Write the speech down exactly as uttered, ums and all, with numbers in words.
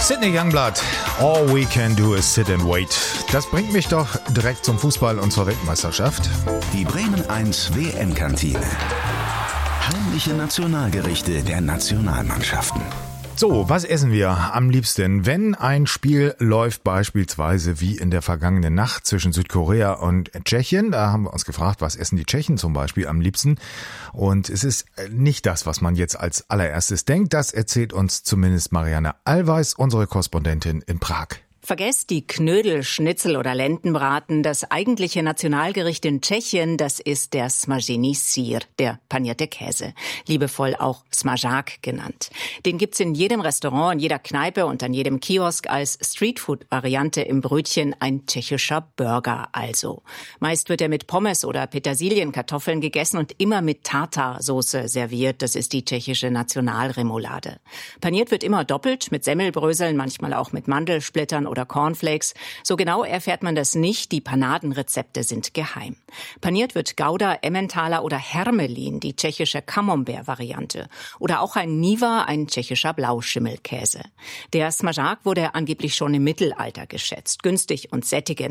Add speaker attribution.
Speaker 1: Sydney Youngblood, all we can do is sit and wait. Das bringt mich doch direkt zum Fußball und zur Weltmeisterschaft.
Speaker 2: Die Bremen eins W M-Kantine. Heimliche Nationalgerichte der Nationalmannschaften.
Speaker 1: So, was essen wir am liebsten, wenn ein Spiel läuft, beispielsweise wie in der vergangenen Nacht zwischen Südkorea und Tschechien? Da haben wir uns gefragt, was essen die Tschechen zum Beispiel am liebsten? Und es ist nicht das, was man jetzt als allererstes denkt. Das erzählt uns zumindest Marianne Allweis, unsere Korrespondentin in Prag.
Speaker 3: Vergesst die Knödel, Schnitzel oder Lendenbraten. Das eigentliche Nationalgericht in Tschechien, das ist der smažený sýr, der panierte Käse, liebevoll auch smažák genannt. Den gibt's in jedem Restaurant, in jeder Kneipe und an jedem Kiosk als Streetfood-Variante im Brötchen, ein tschechischer Burger also. Meist wird er mit Pommes oder Petersilienkartoffeln gegessen und immer mit Tartarsoße serviert. Das ist die tschechische Nationalremoulade. Paniert wird immer doppelt, mit Semmelbröseln, manchmal auch mit Mandelsplittern oder Cornflakes. So genau erfährt man das nicht. Die Panadenrezepte sind geheim. Paniert wird Gouda, Emmentaler oder Hermelin, die tschechische Camembert-Variante. Oder auch ein Niva, ein tschechischer Blauschimmelkäse. Der smažák wurde angeblich schon im Mittelalter geschätzt. Günstig und sättigend.